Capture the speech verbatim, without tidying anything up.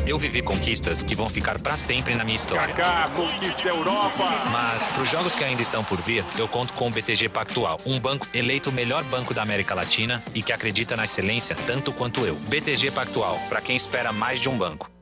Eu vivi conquistas que vão ficar pra sempre na minha história. Kaká, conquista a Europa. Mas pros jogos que ainda estão por vir, eu conto com o B T G Pactual, um banco eleito o melhor banco da América Latina e que acredita na excelência tanto quanto eu. B T G Pactual, pra quem espera mais de um banco.